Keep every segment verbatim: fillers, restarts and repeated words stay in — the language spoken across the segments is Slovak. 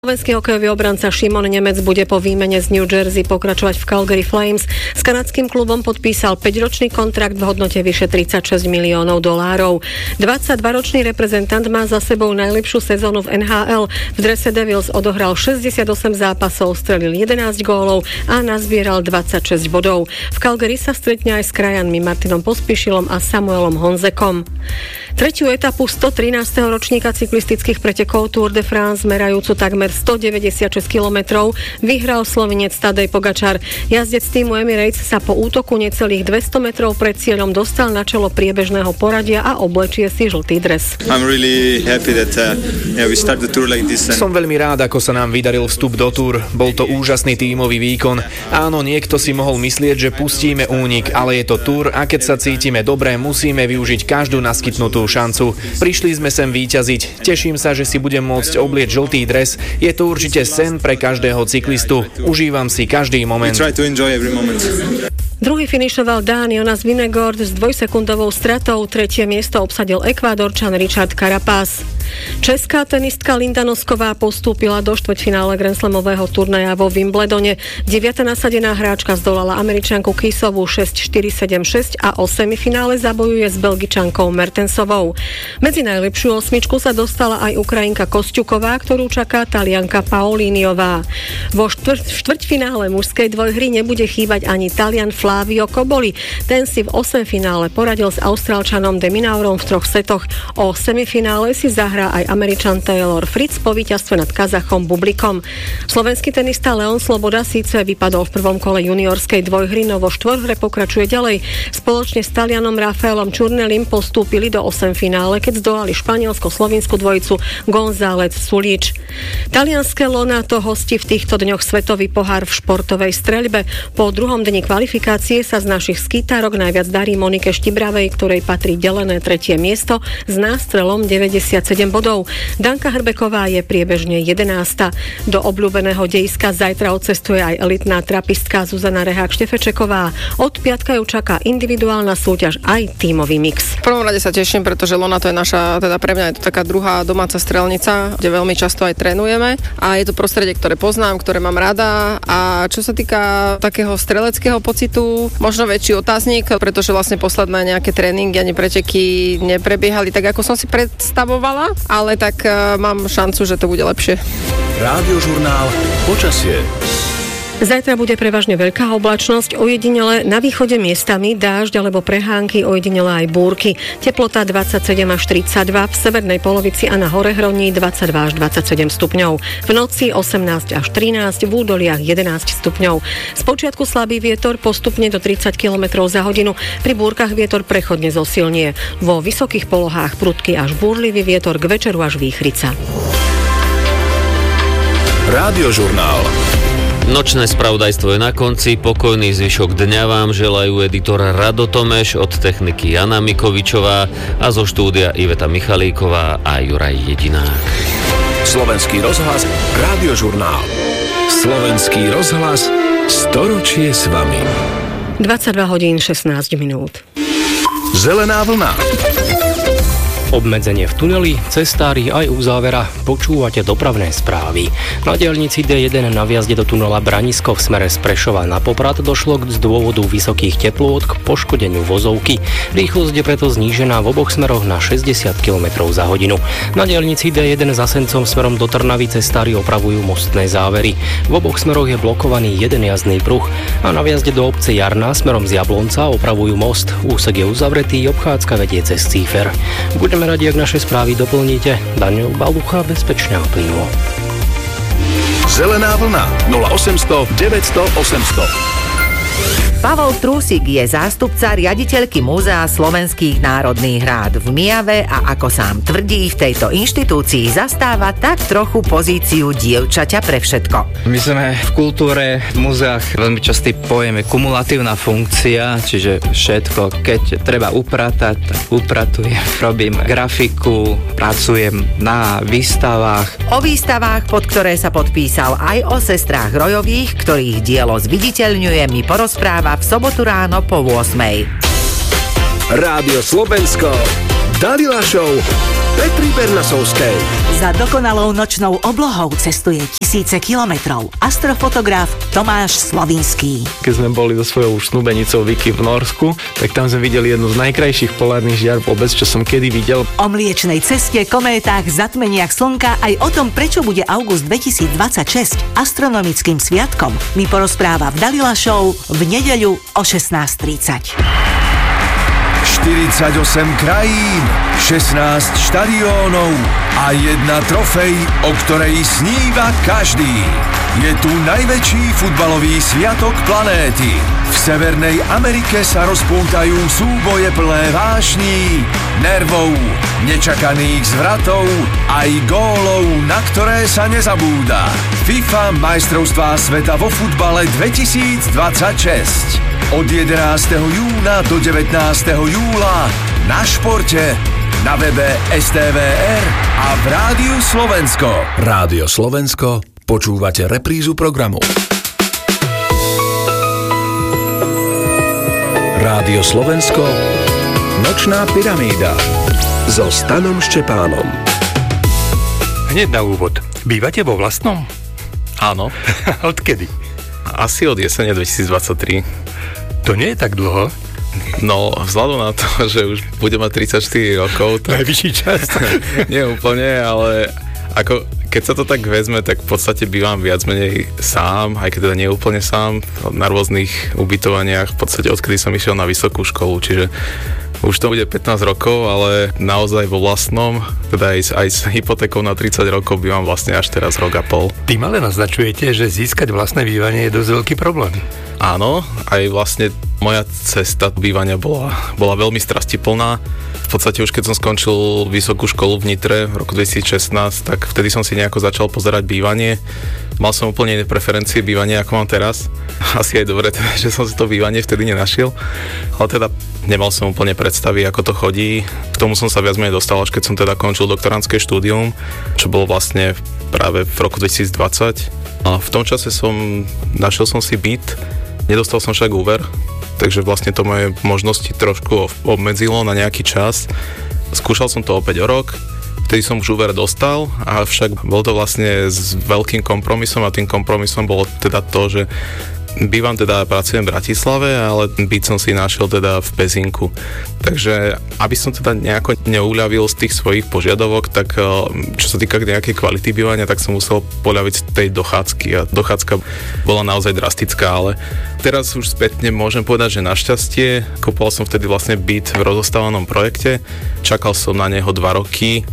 Slovenský hokejový obranca Šimon Nemec bude po výmene z New Jersey pokračovať v Calgary Flames. S kanadským klubom podpísal päťročný kontrakt v hodnote vyše tridsaťšesť miliónov dolárov. dvadsaťdvaročný reprezentant má za sebou najlepšiu sezónu v en há el. V drese Devils odohral šesťdesiatosem zápasov, strelil jedenásť gólov a nazbieral dvadsaťšesť bodov. V Calgary sa stretne aj s krajanmi Martinom Pospíšilom a Samuelom Honzekom. Tretiu etapu stotrinásteho ročníka cyklistických pretekov Tour de France, merajúcu takmer stodeväťdesiatšesť kilometrov, vyhral Slovinec Tadej Pogačar. Jazdec týmu Emirates sa po útoku necelých dvesto metrov pred cieľom dostal na čelo priebežného poradia a oblečie si žltý dres. I'm really happy that uh, yeah, we start the tour like this. And... Som veľmi rád, ako sa nám vydaril vstup do Tour. Bol to úžasný tímový výkon. Áno, niekto si mohol myslieť, že pustíme únik, ale je to Tour a keď sa cítime dobre, musíme využiť každú naskytnutú šancu. Prišli sme sem víťaziť. Teším sa, že si budem môcť oblieť žltý dres. Je to určite sen pre každého cyklistu. Užívam si každý moment. Druhý finišoval Dán Jonas Vingegaard s dvojsekundovou stratou. Tretie miesto obsadil Ekvádorčan Richard Carapaz. Česká tenistka Linda Nosková postúpila do štvrťfinále Grand Slamového turnaja vo Wimbledone. Deviata nasadená hráčka zdolala Američanku Kisovú šesť štyri sedem šesť a o semifinále zabojuje s Belgičankou Mertensovou. Medzi najlepšiu osmičku sa dostala aj Ukrajinka Kosťuková, ktorú čaká Talianka Paolíniová. Vo štvrt, štvrťfinále mužskej dvojhry nebude chýbať ani Talian Flavio Koboli. Ten si v osemfinále poradil s Austrálčanom De Minaurom v troch setoch. O semifinále si zahrá aj Američan Taylor Fritz po víťazstve nad Kazachom Bublikom. Slovenský tenista Leon Sloboda síce vypadol v prvom kole juniorskej dvojhry, no vo štvorhre pokračuje ďalej. Spoločne s Talianom Rafaelom Čurnelim postúpili do osemfinále, keď zdolali španielsko-slovinskú dvojicu González Sulíč. Talianské Lonato hostí v týchto dňoch svetový pohár v športovej streľbe. Po druhom dni kvalifikácie sa z našich skýtarok najviac darí Monike Štibravej, ktorej patrí delené tretie miesto s nástrelom deväťdesiatsedem bodov. Danka Hrbeková je priebežne jedenásta. Do obľúbeného dejiska zajtra odcestuje aj elitná trapistka Zuzana Rehák-Štefečeková. Od piatka ju čaká individuálna súťaž aj tímový mix. V prvom rade sa teším, pretože Lonato je naša, teda pre mňa je to taká druhá domáca strelnica, kde veľmi často aj trénujeme a je to prostredie, ktoré poznám, ktoré mám rada a čo sa týka takého streleckého pocitu, možno väčší otáznik, pretože vlastne posledné nejaké tréningy ani preteky neprebiehali tak, ako som si predstavovala, ale tak uh, mám šancu, že to bude lepšie. Rádiožurnál Počasie. Zajtra bude prevažne veľká oblačnosť, ojedinele na východe miestami dážď alebo prehánky, ojedinele aj búrky. Teplota dvadsaťsedem až tridsaťdva, v severnej polovici a na Horehroní dvadsaťdva až dvadsaťsedem stupňov. V noci osemnásť až trinásť, v údoliach jedenásť stupňov. Spočiatku slabý vietor, postupne do tridsať kilometrov za hodinu. Pri búrkach vietor prechodne zosilnie. Vo vysokých polohách prudký až búrlivý vietor, k večeru až výchrica. Rádiožurnál. Nočné spravodajstvo je na konci, pokojný zvyšok dňa vám želajú editor Rado Tomeš, od techniky Jana Mikovičová a zo štúdia Iveta Michalíková a Juraj Jedinák. Slovenský rozhlas, Rádiožurnál. Slovenský rozhlas, storočie s vami. dvadsaťdva hodín šestnásť minút. Zelená vlna. Obmedzenie v tuneli, cestári aj uzávera. Počúvate dopravné správy. Na diaľnici dé jeden na vjazde do tunela Branisko v smere z Prešova na Poprad došlo z dôvodu vysokých teplôt k poškodeniu vozovky. Rýchlosť je preto znížená v oboch smeroch na šesťdesiat kilometrov za hodinu. Na diaľnici dé jeden za Sencom smerom do Trnavy cestári opravujú mostné závery. V oboch smeroch je blokovaný jeden jazdný pruh a na vjazde do obce Jarná smerom z Jablonca opravujú most. Úsek je uzavretý, obchádzka vedie cez Cífer. Budeme radi, ak naše správy doplníte. Daniel Balucha, bezpečne a plynulo. Zelená vlna nula osemsto deväťsto osemsto. Pavol Trúsik je zástupca riaditeľky Múzea slovenských národných rád v Myjave a ako sám tvrdí, v tejto inštitúcii zastáva tak trochu pozíciu dievčaťa pre všetko. My sme v kultúre, v múzeách veľmi častý pojem je kumulatívna funkcia, čiže všetko, keď treba upratať, tak upratujem, robím grafiku, pracujem na výstavách. O výstavách, pod ktoré sa podpísal, aj o sestrách Rojových, ktorých dielo zviditeľňuje, mi porozpráva v sobotu ráno po ôsmej. Rádio Slovensko, Dalila Show Petri Bernasovskej. Za dokonalou nočnou oblohou cestuje tisíce kilometrov. Astrofotograf Tomáš Slovinský. Keď sme boli so svojou snúbenicou Vicky v Norsku, tak tam sme videli jednu z najkrajších polárnych žiar vôbec, čo som kedy videl. O Mliečnej ceste, kométach, zatmeniach slnka aj o tom, prečo bude august dvetisícdvadsaťšesť astronomickým sviatkom, mi porozpráva v Dalila Show v nedeľu o šestnásť tridsať. štyridsaťosem krajín, šestnásť štadiónov a jedna trofej, o ktorej sníva každý. Je tu najväčší futbalový sviatok planéty. V Severnej Amerike sa rozpútajú súboje plné vášní, nervov, nečakaných zvratov aj gólov, na ktoré sa nezabúda. FIFA majstrovstvá sveta vo futbale dvetisícdvadsaťšesť. Od jedenásteho júna do devätnásteho júla na športe, na webe es té vé er a v Rádiu Slovensko. Rádio Slovensko, počúvate reprízu programu. Rádio Slovensko, Nočná pyramída so Stanom Štepánom. Hneď na úvod. Bývate vo vlastnom? Áno. Odkedy? Asi od jesene dvetisícdvadsaťtri. To nie je tak dlho. No, vzhľadom na to, že už budem mať tridsaťštyri rokov, tak... Najvyšší čas. Nie úplne, ale ako, keď sa to tak vezme, tak v podstate bývam viac menej sám, aj keď teda nie úplne sám, na rôznych ubytovaniach, v podstate odkedy som išiel na vysokú školu, čiže už to bude pätnásť rokov, ale naozaj vo vlastnom, teda aj s, aj s hypotékou na tridsať rokov bývam vlastne až teraz rok a pol. Tým ale naznačujete, že získať vlastné bývanie je dosť veľký problém. Áno, aj vlastne moja cesta bývania bola, bola veľmi strastiplná. V podstate už keď som skončil vysokú školu v Nitre v roku dvetisícšestnásť, tak vtedy som si nejako začal pozerať bývanie. Mal som úplne iné preferencie bývania, ako mám teraz. Asi aj dobre, teda, že som si to bývanie vtedy nenašiel. Ale teda nemal som úplne predstavy, ako to chodí. K tomu som sa viac menej dostal, až keď som teda končil doktorantské štúdium, čo bolo vlastne práve v roku dvetisícdvadsať. A v tom čase som, našiel som si byt, nedostal som však úver, takže vlastne to moje možnosti trošku obmedzilo na nejaký čas. Skúšal som to opäť o rok, vtedy som už úver dostal, avšak bol to vlastne s veľkým kompromisom a tým kompromisom bolo teda to, že bývam teda, pracujem v Bratislave, ale byt som si našiel teda v Pezinku. Takže aby som teda nejako neuľavil z tých svojich požiadavok, tak čo sa týka nejakej kvality bývania, tak som musel poľaviť z tej dochádzky a dochádzka bola naozaj drastická, ale teraz už spätne môžem povedať, že našťastie kupoval som vtedy vlastne byt v rozostávanom projekte, čakal som na neho dva roky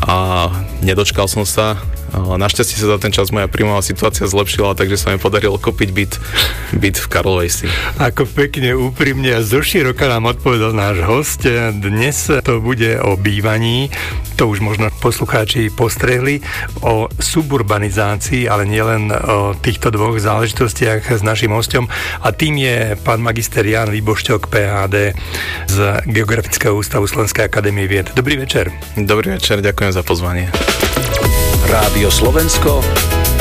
a nedočkal som sa. Našťastie sa za ten čas moja príjmová situácia zlepšila, takže sa mi podarilo kúpiť byt, byt v Karlovej Si. Ako pekne, úprimne a zoširoka nám odpovedal náš host. Dnes to bude o bývaní, to už možno poslucháči postrehli, o suburbanizácii, ale nielen o týchto dvoch záležitostiach s našim hostom. A tým je pán magister Ján Libošťok, pé há dé z Geografického ústavu Slovenskej akadémie vied. Dobrý večer. Dobrý večer, ďakujem za pozvanie. Rádio Slovensko,